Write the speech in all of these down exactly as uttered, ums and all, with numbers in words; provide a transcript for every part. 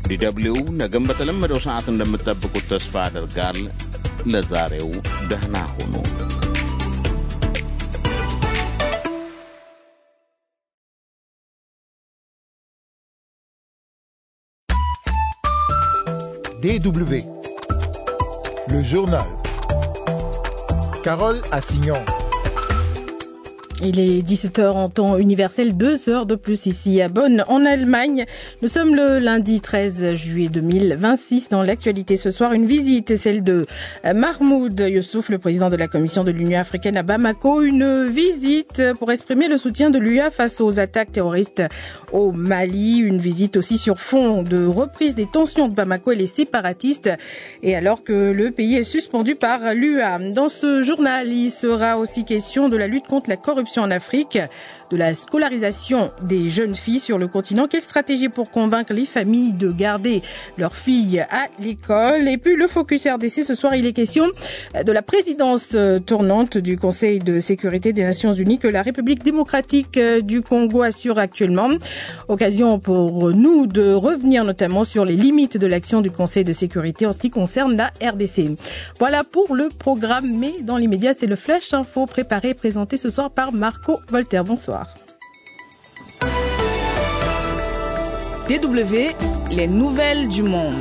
ዲደብሊው ነገም በተለመደው ሰዓት እንደምትጠብቁት ተስፋ አደርጋል። ለዛሬው ደህና ሁኑ። D W, le journal. Carole Assignon. Il est dix-sept heures en temps universel, deux heures de plus ici à Bonn, en Allemagne. Nous sommes le lundi treize juillet deux mille vingt-six. Dans l'actualité ce soir, une visite, celle de Mahmoud Youssouf, le président de la Commission de l'Union africaine à Bamako. Une visite pour exprimer le soutien de l'U A face aux attaques terroristes au Mali. Une visite aussi sur fond de reprise des tensions de Bamako et les séparatistes. Et alors que le pays est suspendu par l'U A. Dans ce journal, il sera aussi question de la lutte contre la corruption en Afrique, de la scolarisation des jeunes filles sur le continent. Quelle stratégie pour convaincre les familles de garder leurs filles à l'école? Et puis le Focus R D C, ce soir il est question de la présidence tournante du Conseil de sécurité des Nations Unies que la République démocratique du Congo assure actuellement. Occasion pour nous de revenir notamment sur les limites de l'action du Conseil de sécurité en ce qui concerne la R D C. Voilà pour le programme, mais dans l'immédiat c'est le Flash Info préparé et présenté ce soir par Marco Voltaire. Bonsoir. D W, les nouvelles du monde.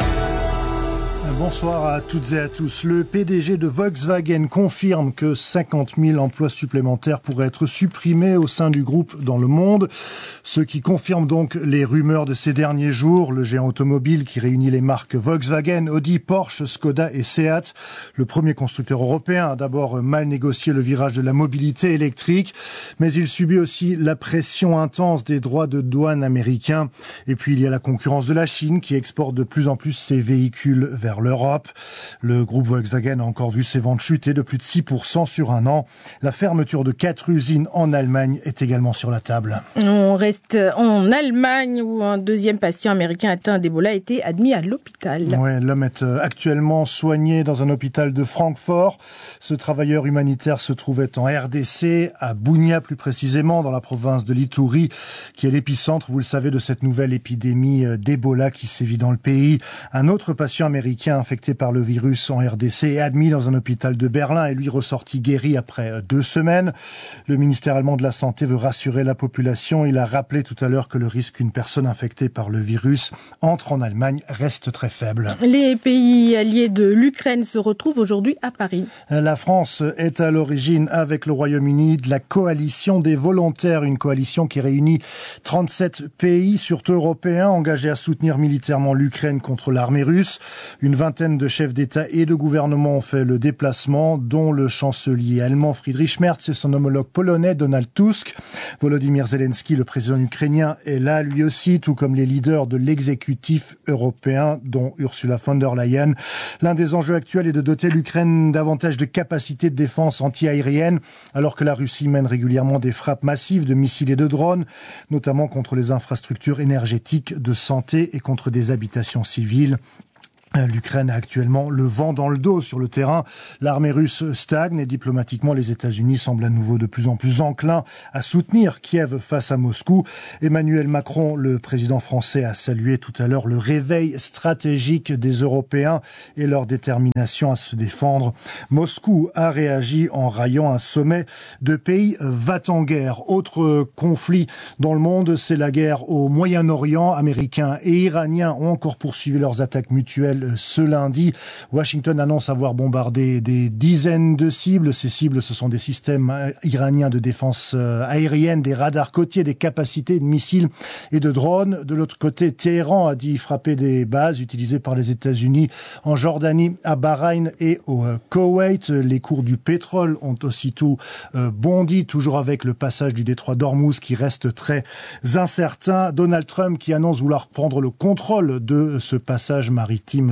Bonsoir à toutes et à tous. Le P D G de Volkswagen confirme que cinquante mille emplois supplémentaires pourraient être supprimés au sein du groupe dans le monde. Ce qui confirme donc les rumeurs de ces derniers jours. Le géant automobile qui réunit les marques Volkswagen, Audi, Porsche, Skoda et Seat. Le premier constructeur européen a d'abord mal négocié le virage de la mobilité électrique, mais il subit aussi la pression intense des droits de douane américains. Et puis il y a la concurrence de la Chine qui exporte de plus en plus ses véhicules vers l'Europe. Le groupe Volkswagen a encore vu ses ventes chuter de plus de six pour cent sur un an. La fermeture de quatre usines en Allemagne est également sur la table. On reste en Allemagne où un deuxième patient américain atteint d'Ebola a été admis à l'hôpital. Ouais, l'homme est actuellement soigné dans un hôpital de Francfort. Ce travailleur humanitaire se trouvait en R D C, à Bunia plus précisément, dans la province de l'Ituri, qui est l'épicentre, vous le savez, de cette nouvelle épidémie d'Ebola qui sévit dans le pays. Un autre patient américain infecté par le virus en R D C est admis dans un hôpital de Berlin et lui ressorti guéri après deux semaines. Le ministère allemand de la Santé veut rassurer la population. Il a rappelé tout à l'heure que le risque qu'une personne infectée par le virus entre en Allemagne reste très faible. Les pays alliés de l'Ukraine se retrouvent aujourd'hui à Paris. La France est à l'origine avec le Royaume-Uni de la coalition des volontaires, une coalition qui réunit trente-sept pays, surtout européens, engagés à soutenir militairement l'Ukraine contre l'armée russe. Une vingtaine de chefs d'État et de gouvernement ont fait le déplacement, dont le chancelier allemand Friedrich Merz et son homologue polonais Donald Tusk. Volodymyr Zelensky, le président ukrainien, est là lui aussi, tout comme les leaders de l'exécutif européen, dont Ursula von der Leyen. L'un des enjeux actuels est de doter l'Ukraine davantage de capacités de défense anti-aérienne, alors que la Russie mène régulièrement des frappes massives de missiles et de drones, notamment contre les infrastructures énergétiques, de santé et contre des habitations civiles. L'Ukraine a actuellement le vent dans le dos sur le terrain. L'armée russe stagne et diplomatiquement, les États-Unis semblent à nouveau de plus en plus enclins à soutenir Kiev face à Moscou. Emmanuel Macron, le président français, a salué tout à l'heure le réveil stratégique des Européens et leur détermination à se défendre. Moscou a réagi en raillant un sommet de pays va-t-en-guerre. Autre conflit dans le monde, c'est la guerre au Moyen-Orient. Américains et Iraniens ont encore poursuivi leurs attaques mutuelles ce lundi. Washington annonce avoir bombardé des dizaines de cibles. Ces cibles, ce sont des systèmes iraniens de défense aérienne, des radars côtiers, des capacités de missiles et de drones. De l'autre côté, Téhéran a dit frapper des bases utilisées par les États-Unis en Jordanie, à Bahreïn et au Koweït. Les cours du pétrole ont aussitôt bondi, toujours avec le passage du détroit d'Ormuz qui reste très incertain. Donald Trump qui annonce vouloir prendre le contrôle de ce passage maritime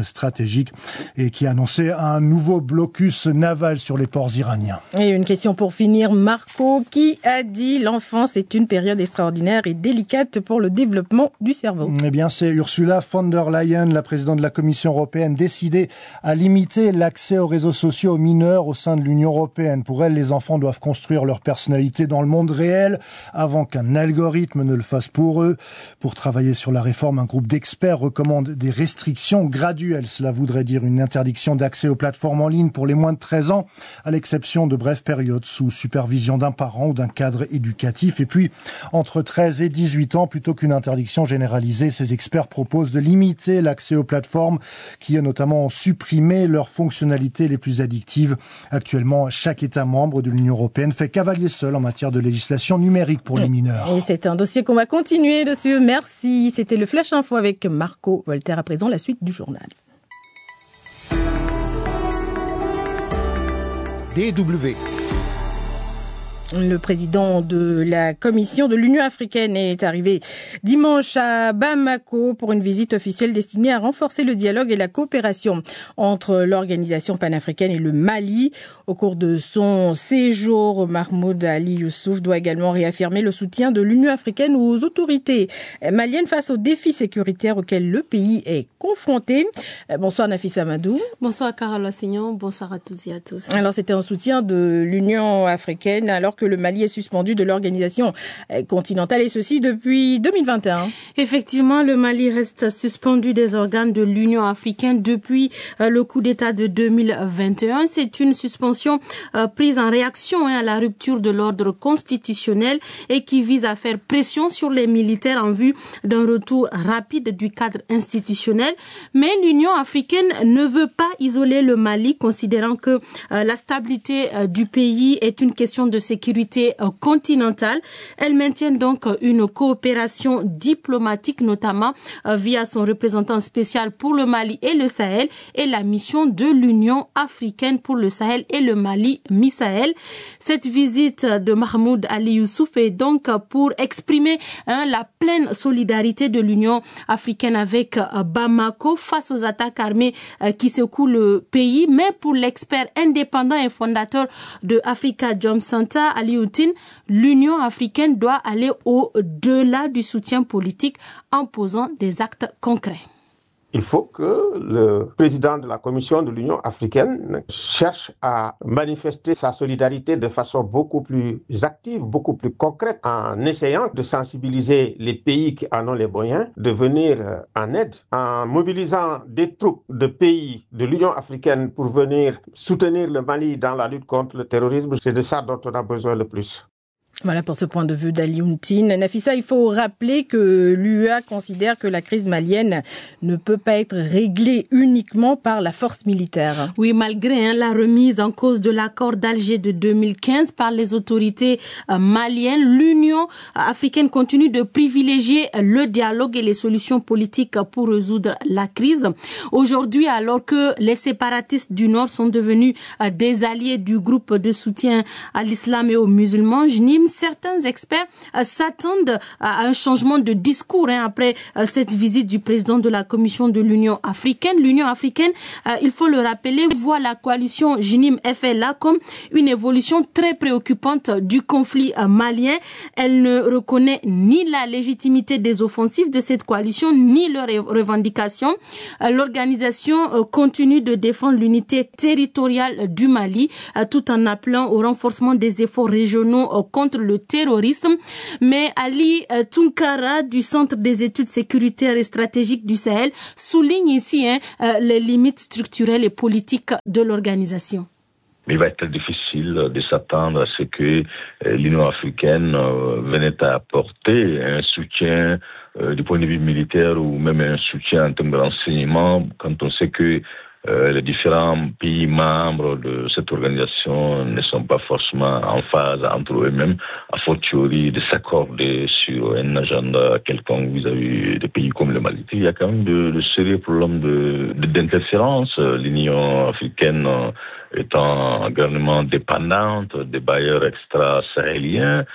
zone stratégique et qui a annoncé un nouveau blocus naval sur les ports iraniens. Et une question pour finir, Marco, qui a dit l'enfance est une période extraordinaire et délicate pour le développement du cerveau? Eh bien, c'est Ursula von der Leyen, la présidente de la Commission européenne, décidée à limiter l'accès aux réseaux sociaux aux mineurs au sein de l'Union européenne. Pour elle, les enfants doivent construire leur personnalité dans le monde réel avant qu'un algorithme ne le fasse pour eux. Pour travailler sur la réforme, un groupe d'experts recommande des restrictions graduelles. Cela voudrait dire une interdiction d'accès aux plateformes en ligne pour les moins de treize ans, à l'exception de brèves périodes sous supervision d'un parent ou d'un cadre éducatif. Et puis, entre treize et dix-huit ans, plutôt qu'une interdiction généralisée, ces experts proposent de limiter l'accès aux plateformes qui, notamment, ont supprimé leurs fonctionnalités les plus addictives. Actuellement, chaque État membre de l'Union européenne fait cavalier seul en matière de législation numérique pour les mineurs. Et c'est un dossier qu'on va continuer dessus. Merci. C'était le Flash Info avec Marco Voltaire. À présent, la suite du journal. D W. Le président de la Commission de l'Union africaine est arrivé dimanche à Bamako pour une visite officielle destinée à renforcer le dialogue et la coopération entre l'organisation panafricaine et le Mali. Au cours de son séjour, Mahmoud Ali Youssouf doit également réaffirmer le soutien de l'Union africaine aux autorités maliennes face aux défis sécuritaires auxquels le pays est confronté. Bonsoir Nafissa Amadou. Bonsoir Carole Assignon, bonsoir à tous et à tous. Alors c'était un soutien de l'Union africaine alors que le Mali est suspendu de l'organisation continentale et ceci depuis deux mille vingt et un. Effectivement, le Mali reste suspendu des organes de l'Union africaine depuis le coup d'État de deux mille vingt et un. C'est une suspension euh, prise en réaction hein, à la rupture de l'ordre constitutionnel et qui vise à faire pression sur les militaires en vue d'un retour rapide du cadre institutionnel. Mais l'Union africaine ne veut pas isoler le Mali, considérant que euh, la stabilité euh, du pays est une question de sécurité continentale. Elle maintient donc une coopération diplomatique, notamment via son représentant spécial pour le Mali et le Sahel et la mission de l'Union africaine pour le Sahel et le Mali, Mi-Sahel. Cette visite de Mahmoud Ali Youssouf est donc pour exprimer hein, la pleine solidarité de l'Union africaine avec Bamako face aux attaques armées qui secouent le pays, mais pour l'expert indépendant et fondateur de Africa Jom Center, Ali Outin, l'Union africaine doit aller au-delà du soutien politique en posant des actes concrets. Il faut que le président de la Commission de l'Union africaine cherche à manifester sa solidarité de façon beaucoup plus active, beaucoup plus concrète, en essayant de sensibiliser les pays qui en ont les moyens de venir en aide, en mobilisant des troupes de pays de l'Union africaine pour venir soutenir le Mali dans la lutte contre le terrorisme. C'est de ça dont on a besoin le plus. Voilà pour ce point de vue d'Ali Ountine. Nafissa, il faut rappeler que l'U E A considère que la crise malienne ne peut pas être réglée uniquement par la force militaire. Oui, malgré hein, la remise en cause de l'accord d'Alger de deux mille quinze par les autorités euh, maliennes, l'Union africaine continue de privilégier le dialogue et les solutions politiques pour résoudre la crise. Aujourd'hui, alors que les séparatistes du Nord sont devenus euh, des alliés du groupe de soutien à l'islam et aux musulmans, J N I M, certains experts euh, s'attendent à un changement de discours hein, après euh, cette visite du président de la Commission de l'Union africaine. L'Union africaine, euh, il faut le rappeler, voit la coalition J N I M F L A comme une évolution très préoccupante du conflit euh, malien. Elle ne reconnaît ni la légitimité des offensives de cette coalition, ni leurs revendications. Euh, l'organisation euh, continue de défendre l'unité territoriale du Mali, euh, tout en appelant au renforcement des efforts régionaux euh, contre le terrorisme. Mais Ali euh, Tunkara du Centre des études sécuritaires et stratégiques du Sahel souligne ici hein, euh, les limites structurelles et politiques de l'organisation. Il va être difficile de s'attendre à ce que euh, l'Union africaine euh, venait à apporter un soutien euh, du point de vue militaire ou même un soutien en termes de renseignement quand on sait que Euh, les différents pays membres de cette organisation ne sont pas forcément en phase entre eux-mêmes, a fortiori de s'accorder sur un agenda quelconque vis-à-vis des pays comme le Mali. Il y a quand même de, de sérieux problèmes de, de, d'interférence. L'Union africaine étant grandement dépendante des bailleurs extra-sahéliens,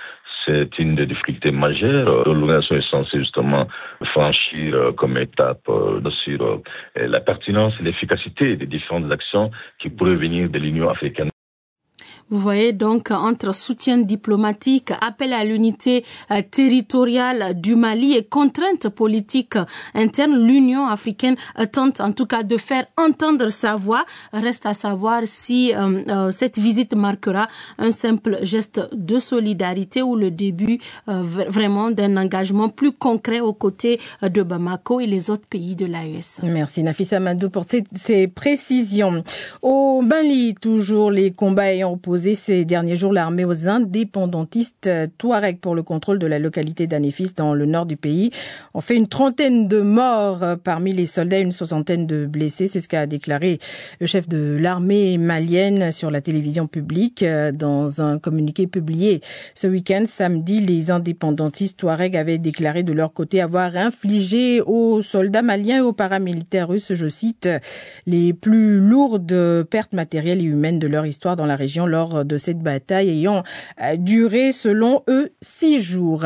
c'est une des difficultés majeures. L'organisation est censée justement franchir euh, comme étape euh, sur euh, la pertinence et l'efficacité des différentes actions qui pourraient venir de l'Union africaine. Vous voyez donc entre soutien diplomatique, appel à l'unité euh, territoriale du Mali et contraintes politiques internes, l'Union africaine euh, tente en tout cas de faire entendre sa voix. Reste à savoir si euh, euh, cette visite marquera un simple geste de solidarité ou le début euh, vraiment d'un engagement plus concret aux côtés de Bamako et les autres pays de l'A E S. Merci Nafissa Madou pour ces, ces précisions. Au Mali, toujours les combats ayant opposé ces derniers jours l'armée aux indépendantistes Touareg pour le contrôle de la localité d'Anéfis dans le nord du pays. On fait une trentaine de morts parmi les soldats, une soixantaine de blessés. C'est ce qu'a déclaré le chef de l'armée malienne sur la télévision publique dans un communiqué publié ce week-end. Samedi, les indépendantistes Touareg avaient déclaré de leur côté avoir infligé aux soldats maliens et aux paramilitaires russes, je cite, les plus lourdes pertes matérielles et humaines de leur histoire dans la région lors de cette bataille ayant duré, selon eux, six jours.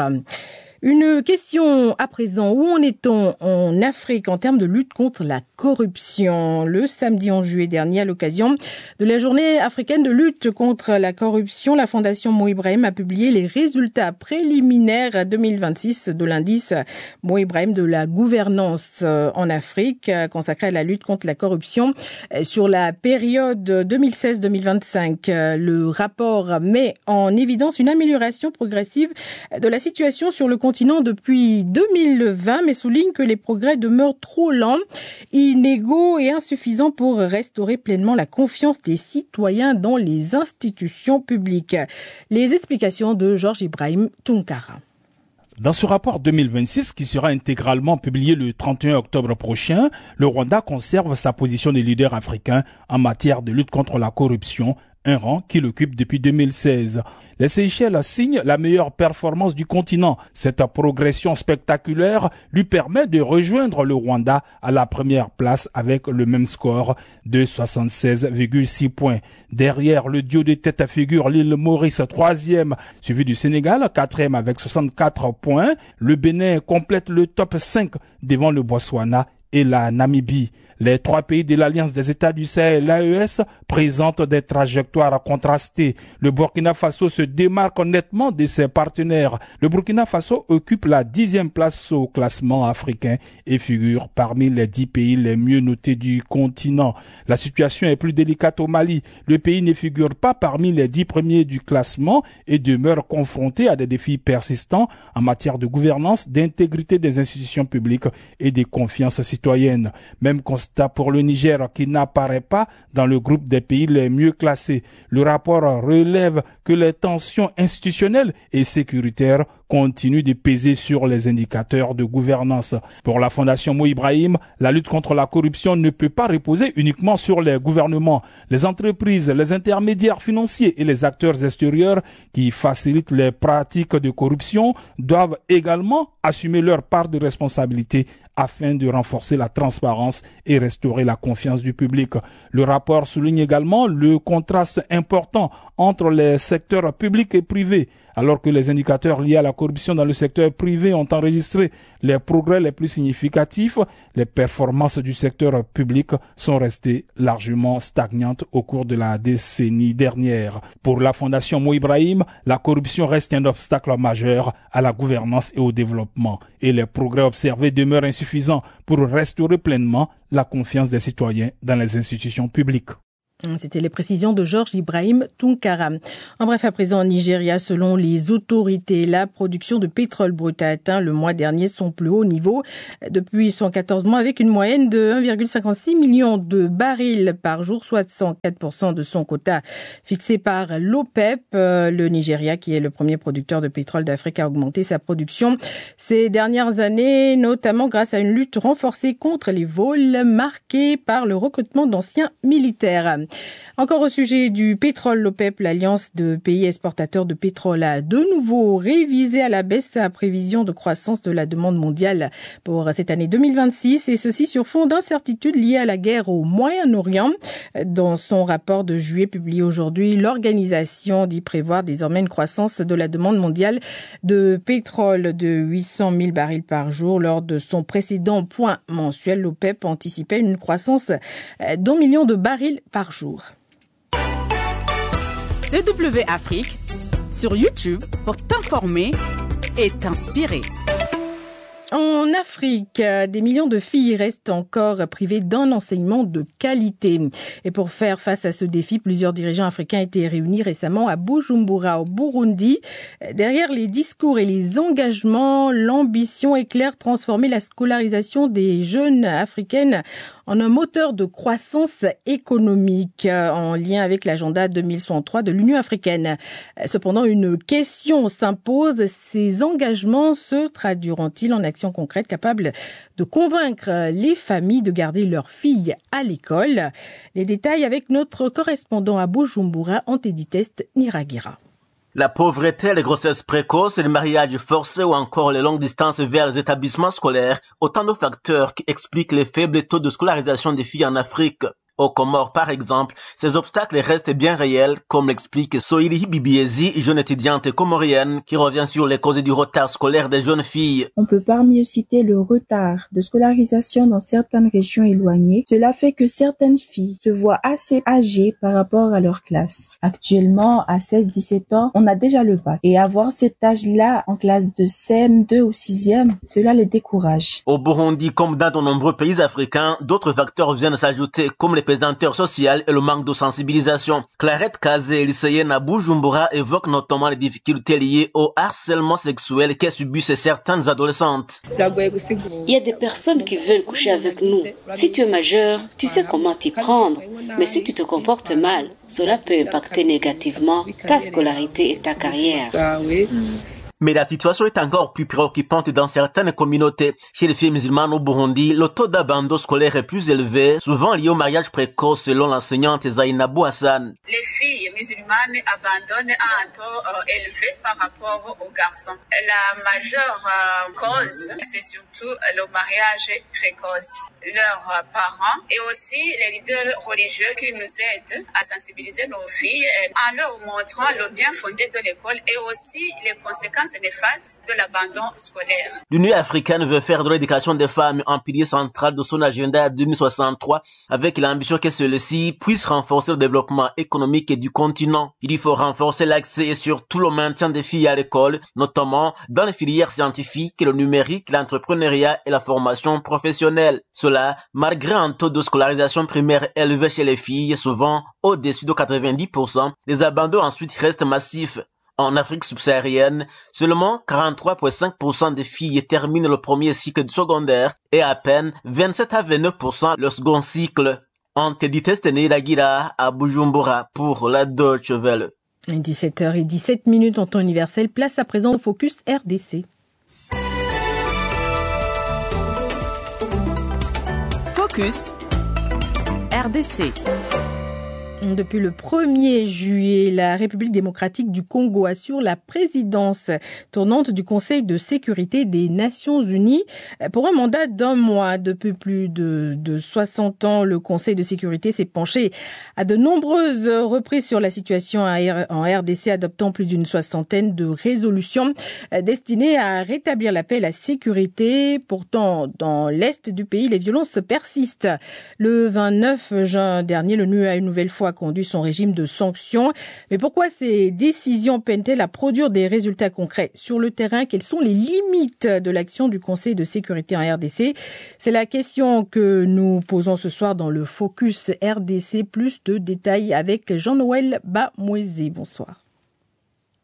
Une question à présent, où en est-on en Afrique en termes de lutte contre la corruption? Le samedi onze juillet dernier, à l'occasion de la journée africaine de lutte contre la corruption, la Fondation Mo Ibrahim a publié les résultats préliminaires deux mille vingt-six de l'indice Mo Ibrahim de la gouvernance en Afrique, consacré à la lutte contre la corruption sur la période deux mille seize deux mille vingt-cinq. Le rapport met en évidence une amélioration progressive de la situation sur le continent depuis deux mille vingt, mais souligne que les progrès demeurent trop lents, inégaux et insuffisants pour restaurer pleinement la confiance des citoyens dans les institutions publiques. Les explications de Georges Ibrahim Tunkara. Dans ce rapport deux mille vingt-six, qui sera intégralement publié le trente et un octobre prochain, le Rwanda conserve sa position de leader africain en matière de lutte contre la corruption, un rang qu'il occupe depuis deux mille seize. Les Seychelles signent la meilleure performance du continent. Cette progression spectaculaire lui permet de rejoindre le Rwanda à la première place avec le même score de soixante-seize virgule six points. Derrière le duo de tête figure l'île Maurice, troisième, suivi du Sénégal, quatrième avec soixante-quatre points. Le Bénin complète le top cinq devant le Botswana et la Namibie. Les trois pays de l'Alliance des États du Sahel, l'A E S, présentent des trajectoires contrastées. Le Burkina Faso se démarque nettement de ses partenaires. Le Burkina Faso occupe la dixième place au classement africain et figure parmi les dix pays les mieux notés du continent. La situation est plus délicate au Mali. Le pays ne figure pas parmi les dix premiers du classement et demeure confronté à des défis persistants en matière de gouvernance, d'intégrité des institutions publiques et de confiance citoyenne. Même constat pour le Niger qui n'apparaît pas dans le groupe des pays les mieux classés. Le rapport relève que les tensions institutionnelles et sécuritaires continuent de peser sur les indicateurs de gouvernance. Pour la Fondation Mo Ibrahim, la lutte contre la corruption ne peut pas reposer uniquement sur les gouvernements. Les entreprises, les intermédiaires financiers et les acteurs extérieurs qui facilitent les pratiques de corruption doivent également assumer leur part de responsabilité afin de renforcer la transparence et restaurer la confiance du public. Le rapport souligne également le contraste important entre les secteurs publics et privés. Alors que les indicateurs liés à la corruption dans le secteur privé ont enregistré les progrès les plus significatifs, les performances du secteur public sont restées largement stagnantes au cours de la décennie dernière. Pour la Fondation Mo Ibrahim, la corruption reste un obstacle majeur à la gouvernance et au développement, et les progrès observés demeurent insuffisants pour restaurer pleinement la confiance des citoyens dans les institutions publiques. C'était les précisions de Georges Ibrahim Tunkara. En bref, à présent, en Nigeria, selon les autorités, la production de pétrole brut a atteint le mois dernier son plus haut niveau depuis cent quatorze mois, avec une moyenne de un virgule cinquante-six million de barils par jour, soit cent quatre pour cent de son quota fixé par l'OPEP. Le Nigeria, qui est le premier producteur de pétrole d'Afrique, a augmenté sa production ces dernières années, notamment grâce à une lutte renforcée contre les vols marqués par le recrutement d'anciens militaires. Encore au sujet du pétrole, l'OPEP, l'alliance de pays exportateurs de pétrole, a de nouveau révisé à la baisse sa prévision de croissance de la demande mondiale pour cette année deux mille vingt-six, et ceci sur fond d'incertitudes liées à la guerre au Moyen-Orient. Dans son rapport de juillet publié aujourd'hui, l'organisation dit prévoir désormais une croissance de la demande mondiale de pétrole de huit cent mille barils par jour. Lors de son précédent point mensuel, l'OPEP anticipait une croissance d'un million de barils par jour. D W Afrique sur YouTube pour t'informer et t'inspirer. En Afrique, des millions de filles restent encore privées d'un enseignement de qualité. Et pour faire face à ce défi, plusieurs dirigeants africains étaient réunis récemment à Bujumbura, au Burundi. Derrière les discours et les engagements, l'ambition est claire: transformer la scolarisation des jeunes africaines en un moteur de croissance économique, en lien avec l'agenda deux mille soixante-trois de l'Union africaine. Cependant, une question s'impose: ces engagements se traduiront-ils en actions concrètes capables de convaincre les familles de garder leurs filles à l'école? Les détails avec notre correspondant à Bujumbura, Anteditest Niragira. La pauvreté, les grossesses précoces, les mariages forcés ou encore les longues distances vers les établissements scolaires, autant de facteurs qui expliquent les faibles taux de scolarisation des filles en Afrique. Aux Comores, par exemple, ces obstacles restent bien réels, comme l'explique Sohili Bibiezi, jeune étudiante comorienne, qui revient sur les causes du retard scolaire des jeunes filles. On peut parmi eux citer le retard de scolarisation dans certaines régions éloignées. Cela fait que certaines filles se voient assez âgées par rapport à leur classe. Actuellement, à seize à dix-sept ans, on a déjà le bac. Et avoir cet âge-là en classe de C M deux ou sixième, cela les décourage. Au Burundi, comme dans de nombreux pays africains, d'autres facteurs viennent s'ajouter, comme les pesanteurs sociales et le manque de sensibilisation. Clarette Kazé, lycéenne à Bujumbura, évoque notamment les difficultés liées au harcèlement sexuel qu'elles subissent certaines adolescentes. Il y a des personnes qui veulent coucher avec nous. Si tu es majeur, tu sais comment t'y prendre. Mais si tu te comportes mal, cela peut impacter négativement ta scolarité et ta carrière. Mais la situation est encore plus préoccupante dans certaines communautés. Chez les filles musulmanes au Burundi, le taux d'abandon scolaire est plus élevé, souvent lié au mariage précoce selon l'enseignante Zainabou Hassan. Les filles musulmanes abandonnent à un taux euh, élevé par rapport aux garçons. La majeure euh, cause, c'est surtout le mariage précoce. Leurs parents et aussi les leaders religieux qui nous aident à sensibiliser nos filles en leur montrant le bien fondé de l'école et aussi les conséquences néfastes de l'abandon scolaire. L'Union africaine veut faire de l'éducation des femmes un pilier central de son agenda deux mille soixante-trois avec l'ambition que celui-ci puisse renforcer le développement économique du continent. Il y faut renforcer l'accès et surtout le maintien des filles à l'école, notamment dans les filières scientifiques, le numérique, l'entrepreneuriat et la formation professionnelle. Cela, malgré un taux de scolarisation primaire élevé chez les filles, souvent au-dessus de quatre-vingt-dix pour cent, les abandons ensuite restent massifs. En Afrique subsaharienne, seulement quarante-trois virgule cinq pour cent des filles terminent le premier cycle du secondaire et à peine vingt-sept à vingt-neuf pour cent le second cycle. Anteditest Niragira à Bujumbura pour la Deutsche Welle. dix-sept heures dix-sept minutes en temps universel, place à présent au Focus R D C. Focus R D C. Depuis le premier juillet, la République démocratique du Congo assure la présidence tournante du Conseil de sécurité des Nations Unies pour un mandat d'un mois. Depuis plus de, de soixante ans, le Conseil de sécurité s'est penché à de nombreuses reprises sur la situation en R D C, adoptant plus d'une soixantaine de résolutions destinées à rétablir la paix et la sécurité. Pourtant, dans l'est du pays, les violences persistent. Le vingt-neuf juin dernier, l'ONU a une nouvelle fois conduit son régime de sanctions. Mais pourquoi ces décisions peinent-elles à produire des résultats concrets sur le terrain? Quelles sont les limites de l'action du Conseil de sécurité en R D C? C'est la question que nous posons ce soir dans le Focus R D C. Plus de détails avec Jean-Noël Bamouezé. Bonsoir.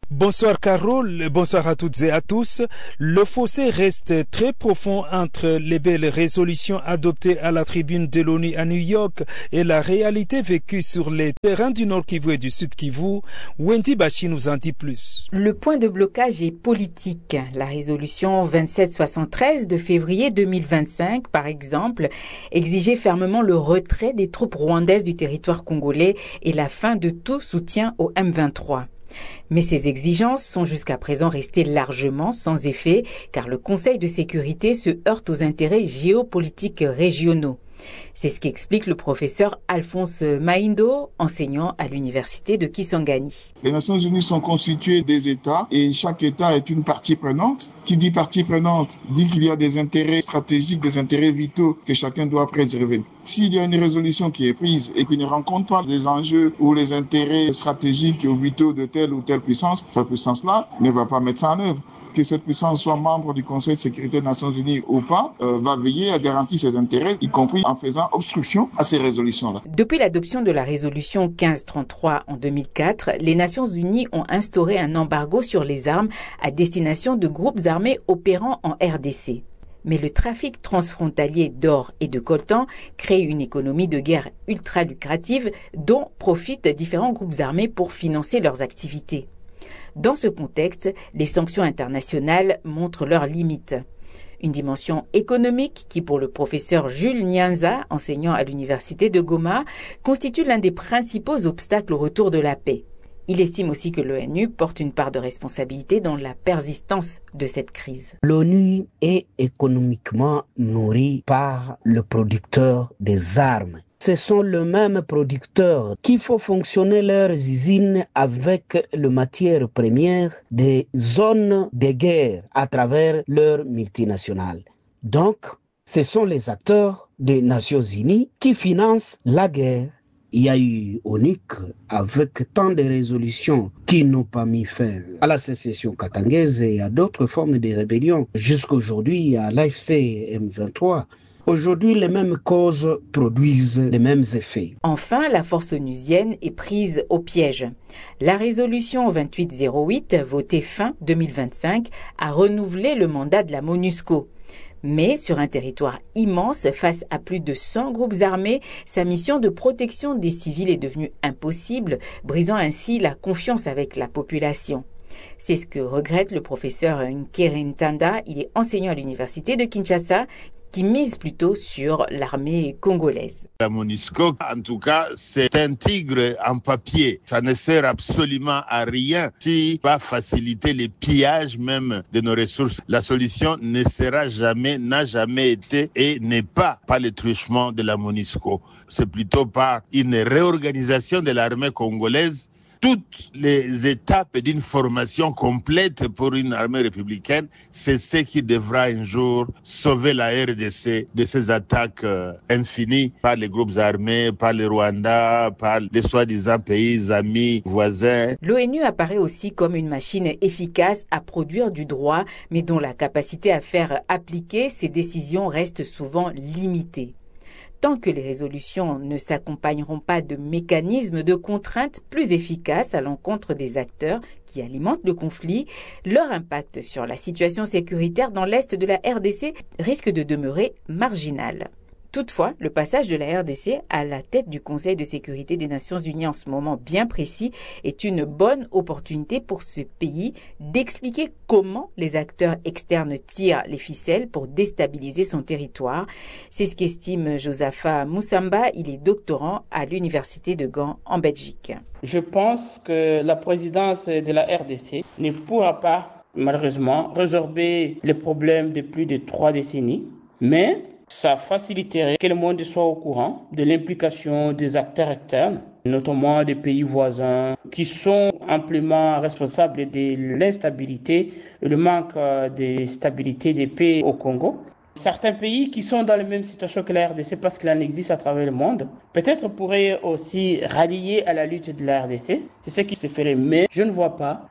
Bonsoir Carole, bonsoir à toutes et à tous. Le fossé reste très profond entre les belles résolutions adoptées à la tribune de l'ONU à New York et la réalité vécue sur les terrains du Nord Kivu et du Sud Kivu. Wendy Bachi nous en dit plus. Le point de blocage est politique. La résolution vingt-sept soixante-treize de février deux mille vingt-cinq, par exemple, exigeait fermement le retrait des troupes rwandaises du territoire congolais et la fin de tout soutien au M vingt-trois. Mais ces exigences sont jusqu'à présent restées largement sans effet car le Conseil de sécurité se heurte aux intérêts géopolitiques régionaux. C'est ce qu'explique le professeur Alphonse Maindo, enseignant à l'université de Kisangani. Les Nations Unies sont constituées des États et chaque État est une partie prenante. Qui dit partie prenante dit qu'il y a des intérêts stratégiques, des intérêts vitaux que chacun doit préserver. S'il y a une résolution qui est prise et qui ne rencontre pas les enjeux ou les intérêts stratégiques ou vitaux de telle ou telle puissance, cette puissance-là ne va pas mettre ça en œuvre. Que cette puissance soit membre du Conseil de sécurité des Nations Unies ou pas, euh, va veiller à garantir ses intérêts, y compris en faisant obstruction à ces résolutions-là. Depuis l'adoption de la résolution quinze trente-trois en deux mille quatre, les Nations Unies ont instauré un embargo sur les armes à destination de groupes armés opérant en R D C. Mais le trafic transfrontalier d'or et de coltan crée une économie de guerre ultra lucrative dont profitent différents groupes armés pour financer leurs activités. Dans ce contexte, les sanctions internationales montrent leurs limites. Une dimension économique qui, pour le professeur Jules Nyanza, enseignant à l'université de Goma, constitue l'un des principaux obstacles au retour de la paix. Il estime aussi que l'ONU porte une part de responsabilité dans la persistance de cette crise. L'ONU est économiquement nourrie par le producteur des armes. Ce sont les mêmes producteurs qui font fonctionner leurs usines avec les matières premières des zones de guerre à travers leurs multinationales. Donc, ce sont les acteurs des Nations Unies qui financent la guerre. Il y a eu O N U C avec tant de résolutions qui n'ont pas mis fin à la sécession katangaise et à d'autres formes de rébellion. Jusqu'aujourd'hui, à l'A F C M vingt-trois. Aujourd'hui, les mêmes causes produisent les mêmes effets. Enfin, la force onusienne est prise au piège. La résolution vingt-huit zéro huit, votée fin deux mille vingt-cinq, a renouvelé le mandat de la MONUSCO. Mais sur un territoire immense, face à plus de cent groupes armés, sa mission de protection des civils est devenue impossible, brisant ainsi la confiance avec la population. C'est ce que regrette le professeur Nkere Ntanda. Il est enseignant à l'université de Kinshasa, qui mise plutôt sur l'armée congolaise. La MONUSCO, en tout cas, c'est un tigre en papier. Ça ne sert absolument à rien si va faciliter les pillages même de nos ressources. La solution ne sera jamais, n'a jamais été et n'est pas par le truchement de la MONUSCO. C'est plutôt par une réorganisation de l'armée congolaise. Toutes les étapes d'une formation complète pour une armée républicaine, c'est ce qui devra un jour sauver la R D C de ces attaques euh, infinies par les groupes armés, par les Rwandais, par les soi-disant pays amis, voisins. L'ONU apparaît aussi comme une machine efficace à produire du droit, mais dont la capacité à faire appliquer ses décisions reste souvent limitée. Tant que les résolutions ne s'accompagneront pas de mécanismes de contrainte plus efficaces à l'encontre des acteurs qui alimentent le conflit, leur impact sur la situation sécuritaire dans l'est de la R D C risque de demeurer marginal. Toutefois, le passage de la R D C à la tête du Conseil de sécurité des Nations Unies en ce moment bien précis est une bonne opportunité pour ce pays d'expliquer comment les acteurs externes tirent les ficelles pour déstabiliser son territoire. C'est ce qu'estime Josaphat Moussamba. Il est doctorant à l'université de Gand en Belgique. Je pense que la présidence de la R D C ne pourra pas, malheureusement, résorber les problèmes de plus de trois décennies, mais ça faciliterait que le monde soit au courant de l'implication des acteurs externes, notamment des pays voisins, qui sont amplement responsables de l'instabilité et le manque de stabilité des pays au Congo. Certains pays qui sont dans la même situation que la R D C parce qu'il en existe à travers le monde, peut-être pourraient aussi rallier à la lutte de la R D C. C'est ce qui se ferait, mais je ne vois pas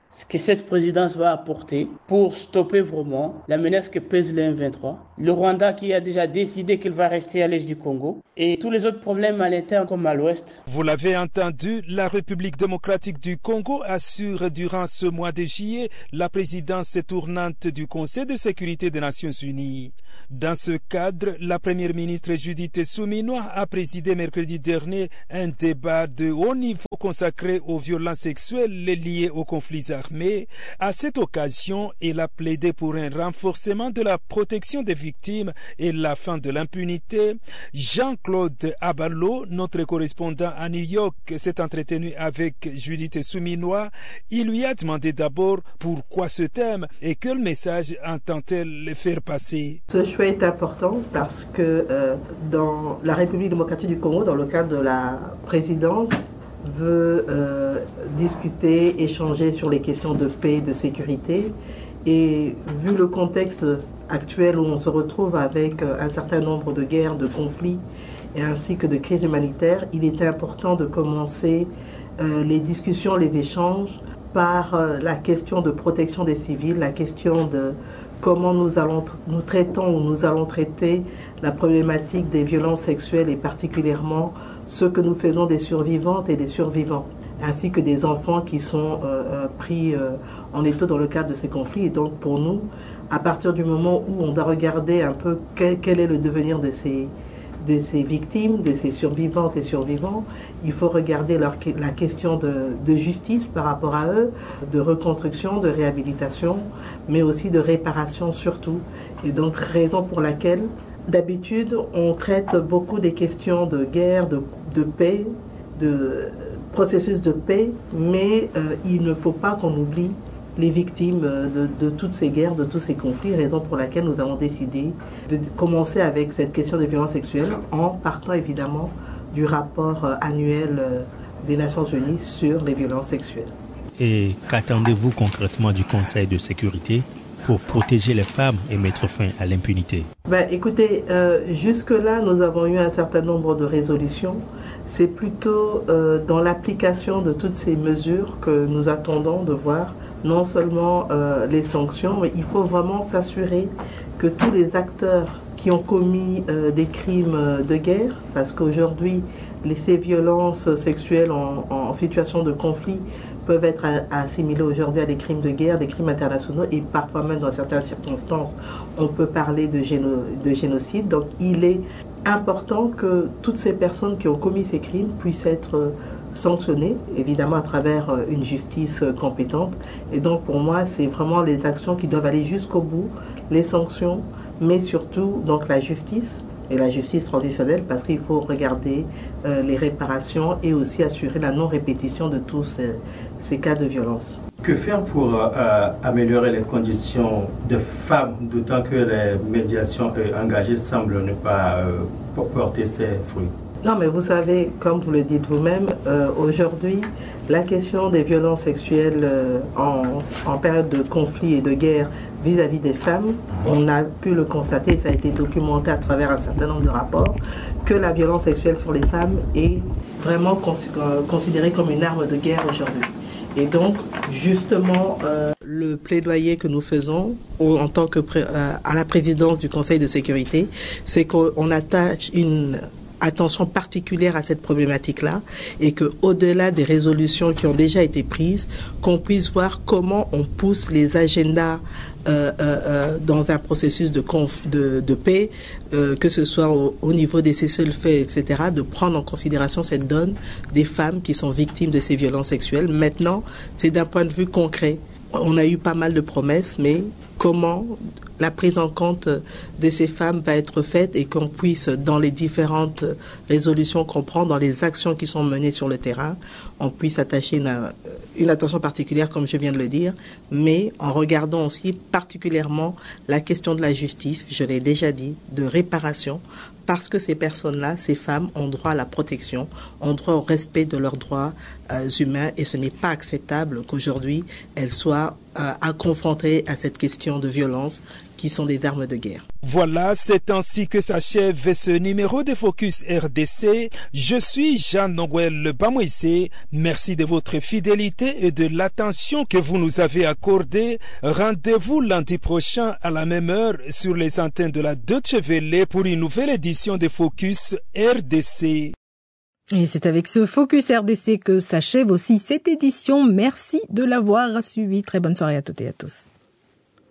ce que cette présidence va apporter pour stopper vraiment la menace que pèse le M vingt-trois. Le Rwanda qui a déjà décidé qu'il va rester à l'est du Congo et tous les autres problèmes à l'interne comme à l'ouest. Vous l'avez entendu, la République démocratique du Congo assure durant ce mois de juillet la présidence tournante du Conseil de sécurité des Nations Unies. Dans ce cadre, la première ministre Judith Suminwa a présidé mercredi dernier un débat de haut niveau consacré aux violences sexuelles liées aux conflits armés. À cette occasion, elle a plaidé pour un renforcement de la protection des victimes et la fin de l'impunité. Jean-Claude Abalo, notre correspondant à New York, s'est entretenu avec Judith Suminwa. Il lui a demandé d'abord pourquoi ce thème et quel message entend-elle faire passer. Ce choix est important parce que euh, dans la République démocratique du Congo, dans le cadre de la présidence, veut euh, discuter, échanger sur les questions de paix, de sécurité. Et vu le contexte actuel où on se retrouve avec un certain nombre de guerres, de conflits et ainsi que de crises humanitaires, il était important de commencer euh, les discussions, les échanges par euh, la question de protection des civils, la question de comment nous, allons, nous traitons ou nous allons traiter la problématique des violences sexuelles et particulièrement ce que nous faisons des survivantes et des survivants, ainsi que des enfants qui sont euh, pris euh, en étau dans le cadre de ces conflits. Et donc pour nous, à partir du moment où on doit regarder un peu quel, quel est le devenir de ces, de ces victimes, de ces survivantes et survivants, il faut regarder leur, la question de, de justice par rapport à eux, de reconstruction, de réhabilitation, mais aussi de réparation surtout. Et donc raison pour laquelle d'habitude, on traite beaucoup des questions de guerre, de, de paix, de processus de paix, mais euh, il ne faut pas qu'on oublie les victimes de, de toutes ces guerres, de tous ces conflits, raison pour laquelle nous avons décidé de commencer avec cette question des violences sexuelles en partant évidemment du rapport annuel des Nations Unies sur les violences sexuelles. Et qu'attendez-vous concrètement du Conseil de sécurité pour protéger les femmes et mettre fin à l'impunité? Ben, écoutez, euh, jusque-là, nous avons eu un certain nombre de résolutions. C'est plutôt euh, dans l'application de toutes ces mesures que nous attendons de voir non seulement euh, les sanctions, mais il faut vraiment s'assurer que tous les acteurs qui ont commis euh, des crimes de guerre, parce qu'aujourd'hui, les, ces violences sexuelles en, en situation de conflit peuvent être assimilés aujourd'hui à des crimes de guerre, des crimes internationaux et parfois même dans certaines circonstances, on peut parler de, géno, de génocide. Donc il est important que toutes ces personnes qui ont commis ces crimes puissent être sanctionnées, évidemment à travers une justice compétente. Et donc pour moi, c'est vraiment les actions qui doivent aller jusqu'au bout, les sanctions, mais surtout donc la justice. Et la justice transitionnelle parce qu'il faut regarder euh, les réparations et aussi assurer la non-répétition de tous ces, ces cas de violence. Que faire pour euh, améliorer les conditions des femmes, d'autant que les médiations euh, engagées semblent ne pas euh, porter ses fruits? Non, mais vous savez, comme vous le dites vous-même, euh, aujourd'hui, la question des violences sexuelles euh, en, en période de conflit et de guerre vis-à-vis des femmes, on a pu le constater, ça a été documenté à travers un certain nombre de rapports, que la violence sexuelle sur les femmes est vraiment cons considérée comme une arme de guerre aujourd'hui. Et donc, justement, euh, le plaidoyer que nous faisons au, en tant que pré euh, à la présidence du Conseil de sécurité, c'est qu'on attache une attention particulière à cette problématique-là et que, au-delà des résolutions qui ont déjà été prises, qu'on puisse voir comment on pousse les agendas euh, euh, dans un processus de, conf, de, de paix, euh, que ce soit au, au niveau des cessez-le-feu, et cetera, de prendre en considération cette donne des femmes qui sont victimes de ces violences sexuelles. Maintenant, c'est d'un point de vue concret. On a eu pas mal de promesses, mais comment la prise en compte de ces femmes va être faite et qu'on puisse, dans les différentes résolutions qu'on prend, dans les actions qui sont menées sur le terrain, on puisse attacher une, une attention particulière, comme je viens de le dire, mais en regardant aussi particulièrement la question de la justice, je l'ai déjà dit, de réparation, parce que ces personnes-là, ces femmes, ont droit à la protection, ont droit au respect de leurs droits euh, humains et ce n'est pas acceptable qu'aujourd'hui elles soient à, à confronter à cette question de violence qui sont des armes de guerre. Voilà, c'est ainsi que s'achève ce numéro de Focus R D C. Je suis Jean-Noël Bamoïse. Merci de votre fidélité et de l'attention que vous nous avez accordée. Rendez-vous lundi prochain à la même heure sur les antennes de la Deutsche Welle pour une nouvelle édition de Focus R D C. Et c'est avec ce Focus R D C que s'achève aussi cette édition. Merci de l'avoir suivi. Très bonne soirée à toutes et à tous.